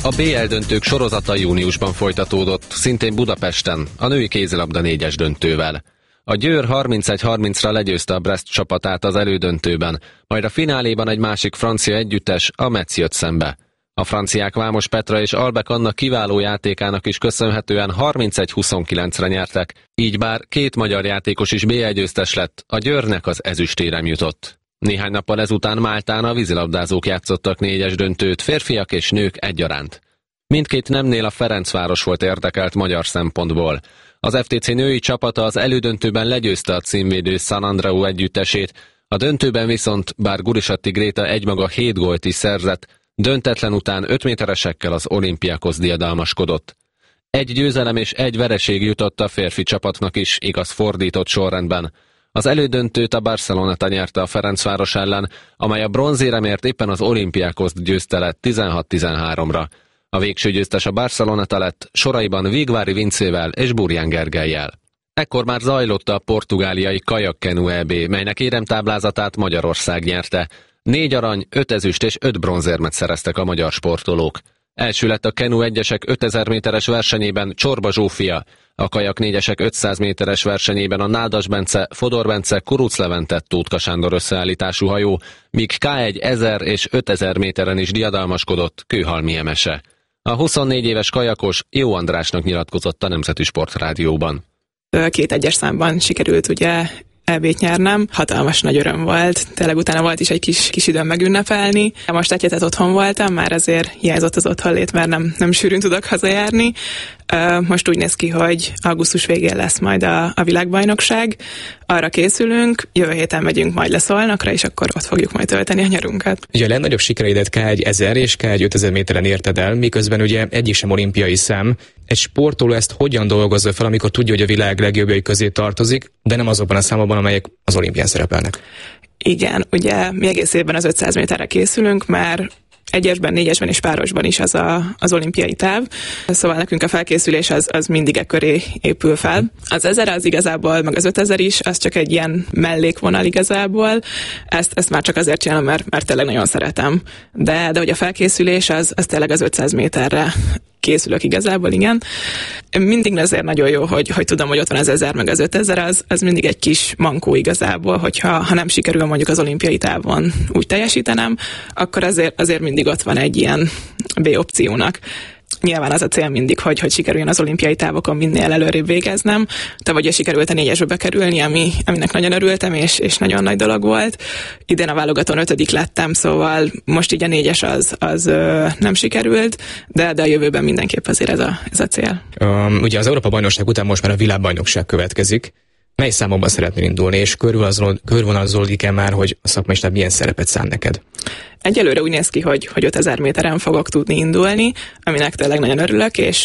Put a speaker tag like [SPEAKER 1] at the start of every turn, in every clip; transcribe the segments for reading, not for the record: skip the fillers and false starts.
[SPEAKER 1] A BL döntők sorozata júniusban folytatódott, szintén Budapesten, a női kézilabda 4-es döntővel. A Győr 31-30-ra legyőzte a Brest csapatát az elődöntőben, majd a fináléban egy másik francia együttes, a Metz jött szembe. A franciák Vámos Petra és Albek Anna kiváló játékának is köszönhetően 31-29-re nyertek, így bár két magyar játékos is BL győztes lett, a Győrnek az ezüstérem jutott. Néhány nappal ezután Máltán a vízilabdázók játszottak 4-es döntőt, férfiak és nők egyaránt. Mindkét nemnél a Ferencváros volt érdekelt magyar szempontból. Az FTC női csapata az elődöntőben legyőzte a címvédő San Andreu együttesét, a döntőben viszont, bár Gurisatti Gréta egymaga 7 gólt is szerzett, döntetlen után 5 méteresekkel az Olympiakos diadalmaskodott. Egy győzelem és egy vereség jutott a férfi csapatnak is, igaz fordított sorrendben. Az elődöntőt a Barceloneta nyerte a Ferencváros ellen, amely a bronzéremért éppen az Olympiakoszt győzte le 16-13-ra. A végső győztes a Barceloneta lett, soraiban Vigvári Vincével és Burján Gergellyel. Ekkor már zajlott a portugáliai kajakkenu EB, melynek éremtáblázatát Magyarország nyerte. 4 arany, 5 ezüst és 5 bronzérmet szereztek a magyar sportolók. Első lett a kenu egyesek 5000 méteres versenyében Csorba Zsófia, a kajak 4-esek 500 méteres versenyében a Nádas Bence, Fodor Bence, Kuruc Levente, Tótka Sándor összeállítású hajó, míg K1 1000 és 5000 méteren is diadalmaskodott Kőhalmi Emese. A 24 éves kajakos Jó Andrásnak nyilatkozott a Nemzeti Sportrádióban.
[SPEAKER 2] 2 egyes számban sikerült ugye EB-t nyernem. Hatalmas nagy öröm volt. Tényleg utána volt is egy kis időm megünnepelni. Most egy hetet otthon voltam, már azért hiányzott az otthonlét, mert nem sűrűn tudok hazajárni. Most úgy néz ki, hogy augusztus végén lesz majd a világbajnokság. Arra készülünk, jövő héten megyünk majd le Szolnokra, és akkor ott fogjuk majd tölteni a nyarunkat.
[SPEAKER 3] Ugye a legnagyobb sikereidet K1 1000 és K1 5000 méteren érted el, miközben ugye egyik sem olimpiai szám. Egy sportoló ezt hogyan dolgozza fel, amikor tudja, hogy a világ legjobbjai közé tartozik, de nem azokban a számokban, amelyek az olimpián szerepelnek? Igen, ugye mi egész évben az 500 méterre készülünk, már egyesben, 4-esben és párosban is az olimpiai táv. Szóval nekünk a felkészülés az mindig e köré épül fel. Az 1000 az igazából, meg az 5000 is, az csak egy ilyen mellékvonal igazából. Ezt már csak azért csinálom, mert tényleg nagyon szeretem. De hogy a felkészülés az tényleg az 500 méterre készülök igazából, igen. Mindig azért nagyon jó, hogy tudom, hogy ott van az 1000 meg az 5000, az mindig egy kis mankó igazából, hogyha nem sikerül mondjuk az olimpiai távon úgy teljesítenem, akkor azért mindig ott van egy ilyen B opciónak. Nyilván az a cél mindig, hogy sikerüljön az olimpiai távokon minél előrébb végeznem. Tavaly sikerült a 4-esbe bekerülni, aminek nagyon örültem, és nagyon nagy dolog volt. Idén a válogatón 5. lettem, szóval most így a 4-es az nem sikerült, de a jövőben mindenképp azért ez a cél. Ugye az Európa-bajnokság után most már a világbajnokság következik. Mely számokban szeretnél indulni, és körvonalazódik-e már, hogy a szakmai stáb milyen szerepet szán neked?
[SPEAKER 2] Egyelőre úgy néz ki, hogy 5000 méteren fogok tudni indulni, aminek tényleg nagyon örülök, és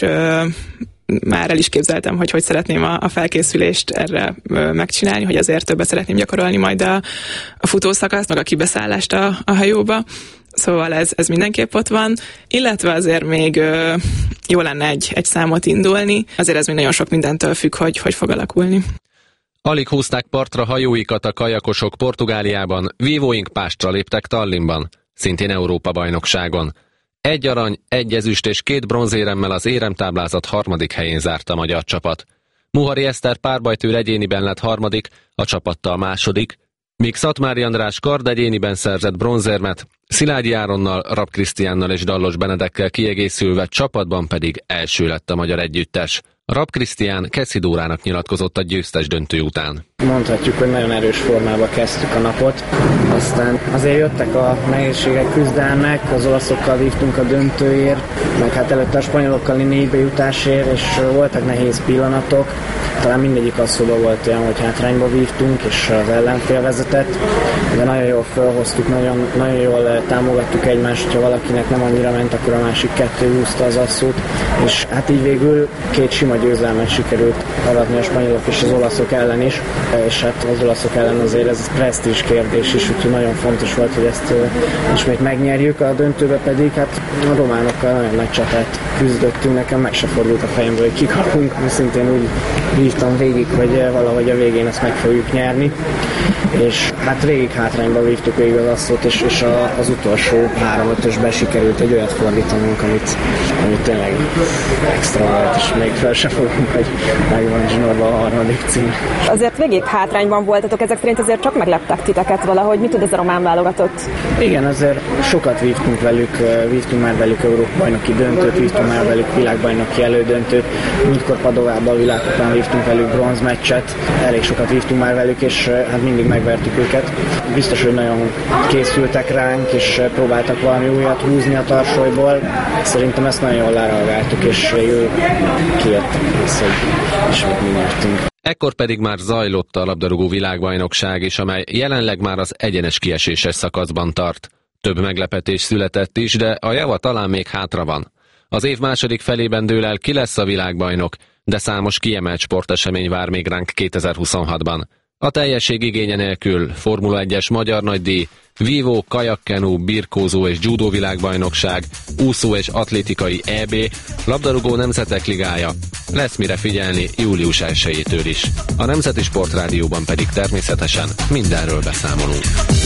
[SPEAKER 2] már el is képzeltem, hogy szeretném a felkészülést erre megcsinálni, hogy azért többet szeretném gyakorolni majd a futószakaszt, meg a kibeszállást a hajóba. Szóval ez mindenképp ott van, illetve azért még jó lenne egy számot indulni, azért ez még nagyon sok mindentől függ, hogy fog alakulni.
[SPEAKER 1] Alig húzták partra hajóikat a kajakosok Portugáliában, vívóink Pástra léptek Tallinnban, szintén Európa-bajnokságon. 1 arany, 1 ezüst és 2 bronzéremmel az éremtáblázat 3. helyén zárt a magyar csapat. Muhari Eszter párbajtőr egyéniben lett 3., a csapattal 2., míg Szatmári András kard egyéniben szerzett bronzérmet, Szilágyi Áronnal, Rapp Krisztiánnal és Dallos Benedekkel kiegészülve csapatban pedig első lett a magyar együttes. Rapp Krisztián Keszi Dórának nyilatkozott a győztes döntő után.
[SPEAKER 4] Mondhatjuk, hogy nagyon erős formába kezdtük a napot. Aztán azért jöttek a nehézségek, küzdelmek, az olaszokkal vívtunk a döntőért, meg hát előtte a spanyolokkal 4-be jutásért, és voltak nehéz pillanatok. Talán mindegyik az szóba volt olyan, hogy hátrányba vívtunk, és az ellenfél vezetett, de nagyon jól felhoztuk, nagyon jól támogattuk egymást, hogyha valakinek nem annyira ment, akkor a másik 2 húzta az asszót, és hát így végül 2 sima győzelmet sikerült aratni a spanyolok és az olaszok ellen is, és hát az olaszok ellen azért ez presztízs kérdés is, úgyhogy nagyon fontos volt, hogy ezt ismét megnyerjük, a döntőbe pedig hát a románokkal nagyon nagy csatát küzdöttünk, nekem meg se fordult a fejemből, hogy kikapunk, mert szintén úgy vívtam végig, hogy valahogy a végén ezt meg fogjuk nyerni, és Hát végig hátrányba vívtuk végig az asszót, és az utolsó 3-5-ösben sikerült egy olyat fordítanunk, amit tényleg extra volt, és még fel se fogunk, hogy megvan zsinórban a 3. cím.
[SPEAKER 5] Azért végig hátrányban voltatok, ezek szerint azért csak megleptek titeket valahogy. Mit tud ez a román válogatott?
[SPEAKER 4] Igen, azért sokat vívtunk már velük Európa-bajnoki döntőt, vívtunk már velük világbajnoki elődöntőt, múltkor Padovában a világkupán vívtunk velük bronzmeccset, elég sokat vívtunk már velük, és hát mindig megvertük őket. Biztos, hogy nagyon készültek ránk, és próbáltak valami újat húzni a tarsolyból. Szerintem ezt nagyon jól lereagáltuk, és végül kijöttek vissza, hogy ismét mi nyertünk.
[SPEAKER 1] Ekkor pedig már zajlott a labdarúgó világbajnokság is, amely jelenleg már az egyenes kieséses szakaszban tart. Több meglepetés született is, de a java talán még hátra van. Az év második felében dől el, ki lesz a világbajnok, de számos kiemelt sportesemény vár még ránk 2026-ban. A teljesség igénye nélkül Formula 1-es magyar nagydíj, vívó, kajakkenu, birkózó és judó világbajnokság, úszó és atlétikai EB, labdarúgó nemzetek ligája. Lesz mire figyelni július 1-től is. A Nemzeti Sportrádióban pedig természetesen mindenről beszámolunk.